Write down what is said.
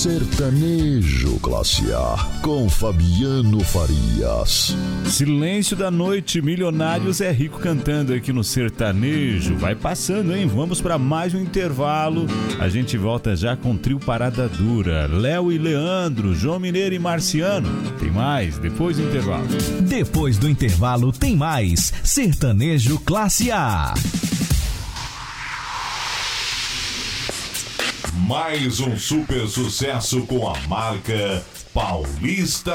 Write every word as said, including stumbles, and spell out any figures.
Sertanejo Classe A, com Fabiano Farias. Silêncio da noite, Milionários é Rico cantando aqui no Sertanejo. Vai passando, hein? Vamos para mais um intervalo. A gente volta já com o trio Parada Dura. Léo e Leandro, João Mineiro e Marciano. Tem mais depois do intervalo. Depois do intervalo tem mais Sertanejo Classe A. Mais um super sucesso com a marca Paulista